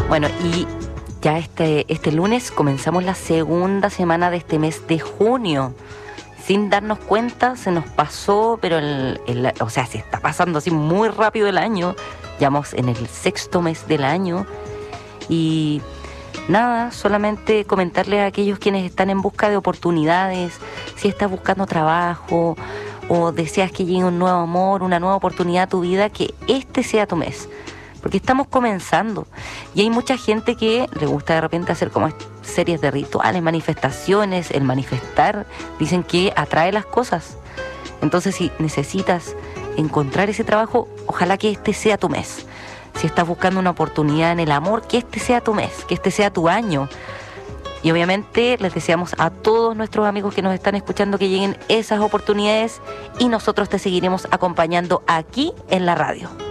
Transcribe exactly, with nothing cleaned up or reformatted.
Bueno, y ya este, este lunes comenzamos la segunda semana de este mes de junio. Sin darnos cuenta, se nos pasó, pero el, el, o sea, se está pasando así muy rápido el año. Ya vamos en el sexto mes del año. Y nada, solamente comentarles a aquellos quienes están en busca de oportunidades, si estás buscando trabajo o deseas que llegue un nuevo amor, una nueva oportunidad a tu vida, que este sea tu mes. Porque estamos comenzando y hay mucha gente que le gusta de repente hacer como series de rituales, manifestaciones, el manifestar, dicen que atrae las cosas. Entonces, si necesitas encontrar ese trabajo, ojalá que este sea tu mes. Si estás buscando una oportunidad en el amor, que este sea tu mes, que este sea tu año. Y obviamente les deseamos a todos nuestros amigos que nos están escuchando que lleguen esas oportunidades y nosotros te seguiremos acompañando aquí en la radio.